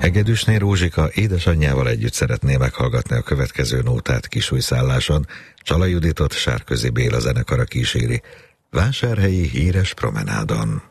Hegedűsné Rózsika édesanyjával együtt szeretné meghallgatni a következő nótát Kisújszálláson. Csala Juditot Sárközi Béla zenekara kíséri Vásárhelyi híres promenádon.